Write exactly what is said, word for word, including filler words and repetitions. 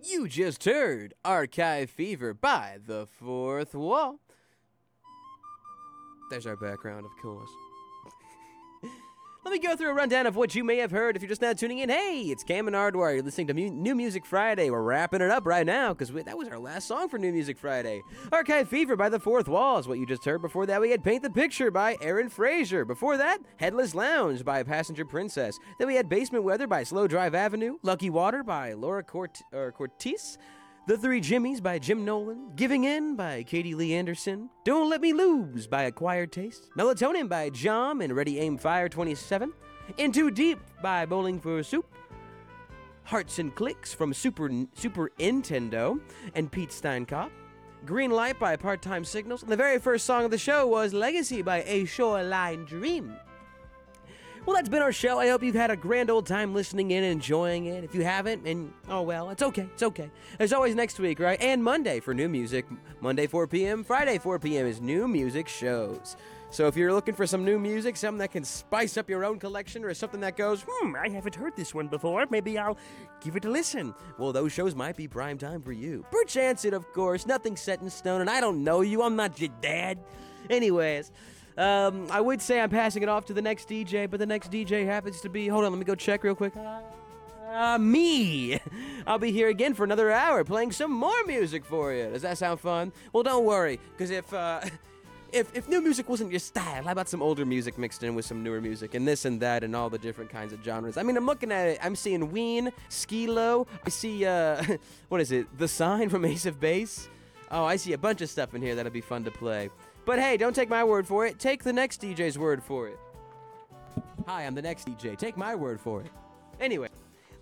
You just heard Archive Fever by The Fourth Wall. There's our background of coolness. Let me go through a rundown of what you may have heard if you're just now tuning in. Hey, it's Cam and Ardwire. You're listening to Mu- New Music Friday. We're wrapping it up right now because that was our last song for New Music Friday. Archive Fever by The Fourth Wall is what you just heard. Before that, we had Paint the Picture by Aaron Fraser. Before that, Headless Lounge by Passenger Princess. Then we had Basement Weather by Slow Drive Avenue. Lucky Water by Laura Cort- or Cortese. The Three Jimmies by Jim Nolan, Giving In by Katie Lee Anderson, Don't Let Me Lose by Acquired Taste, Melatonin by Jom and Ready Aim Fire twenty-seven, In Too Deep by Bowling for Soup, Hearts and Clicks from Super Super Nintendo and Pete Steinkopf, Green Light by Part-Time Signals, and the very first song of the show was Legacy by A Shoreline Dream. Well, that's been our show. I hope you've had a grand old time listening in and enjoying it. If you haven't, and oh well, it's okay. It's okay. There's always next week, right? And Monday for new music. Monday four p.m., Friday four p.m. is new music shows. So if you're looking for some new music, something that can spice up your own collection, or something that goes, hmm, I haven't heard this one before, maybe I'll give it a listen. Well, those shows might be prime time for you. Perchance it, of course. Nothing's set in stone, and I don't know you. I'm not your dad. Anyways... Um, I would say I'm passing it off to the next D J, but the next D J happens to be... Hold on, let me go check real quick. Uh, me! I'll be here again for another hour playing some more music for you. Does that sound fun? Well, don't worry, because if, uh... If, if new music wasn't your style, how about some older music mixed in with some newer music and this and that and all the different kinds of genres? I mean, I'm looking at it. I'm seeing Ween, Skee-Lo. I see, uh... what is it? The Sign from Ace of Base? Oh, I see a bunch of stuff in here that'll be fun to play. But hey, don't take my word for it. Take the next D J's word for it. Hi, I'm the next D J. Take my word for it. Anyway.